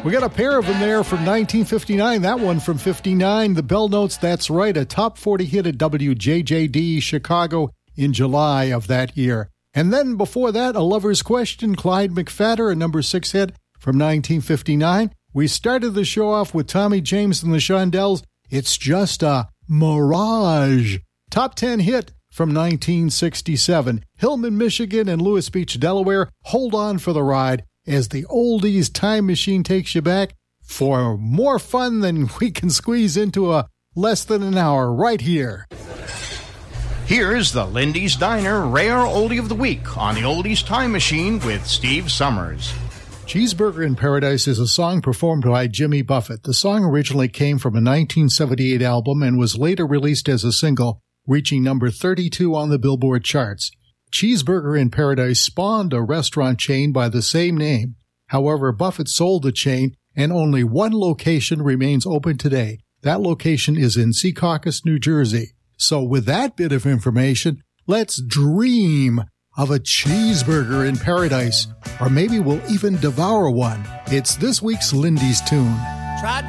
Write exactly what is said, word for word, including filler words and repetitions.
We got a pair of them there from nineteen fifty-nine. That one from fifty-nine. The Bell Notes, that's right, a top forty hit at W J J D Chicago in July of that year. And then before that, A Lover's Question, Clyde McPhatter, a number six hit from nineteen fifty-nine. We started the show off with Tommy James and the Shondells. It's Just a Mirage. Top ten hit from nineteen sixty-seven. Hillman, Michigan and Lewis Beach, Delaware. Hold on for the ride as the oldies time machine takes you back for more fun than we can squeeze into a less than an hour right here. Here's the Lindy's Diner Rare Oldie of the Week on the Oldies Time Machine with Steve Summers. Cheeseburger in Paradise is a song performed by Jimmy Buffett. The song originally came from a nineteen seventy-eight album and was later released as a single, reaching number thirty-two on the Billboard charts. Cheeseburger in Paradise spawned a restaurant chain by the same name. However, Buffett sold the chain, and only one location remains open today. That location is in Secaucus, New Jersey. So with that bit of information, let's dream of a cheeseburger in paradise, or maybe we'll even devour one. It's this week's Lindy's Tune. Tried